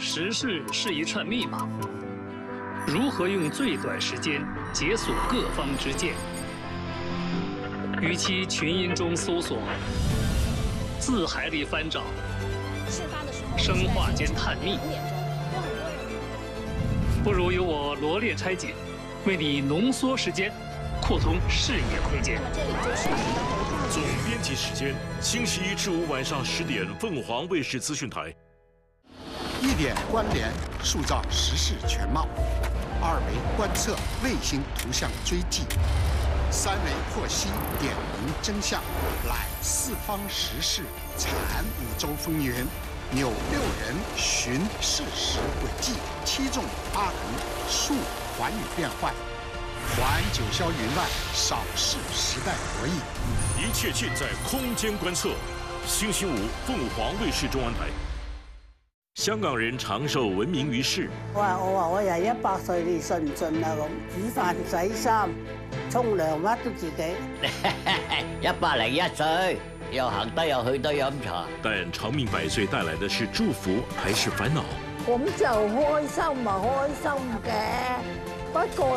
时事是一串密码，如何用最短时间解锁各方之见？与其群音中搜索，字海里翻找，生化间探秘，不如由我罗列拆解，为你浓缩时间，扩通视野空间。 总编辑时间，星期一至五晚上10点，凤凰卫视资讯台。 1点关联，塑造时事全貌；2维观测，卫星图像追迹；3维获悉，点明真相，揽四方时事，阐五洲风云，纽6人寻事实轨迹，7纵8横，述寰宇变幻，还九霄云外，扫视时代博弈。 一切尽在空间观测。星期五，凤凰卫视中文台。香港人长壽闻名於世。 我話我又100歲，你信唔信啊？咁煮飯洗衫、沖涼乜都自己。 101歲，又行得又去得飲茶。 但長命100歲帶來的是祝福還是煩惱？ 咁就開心咪開心嘅，不過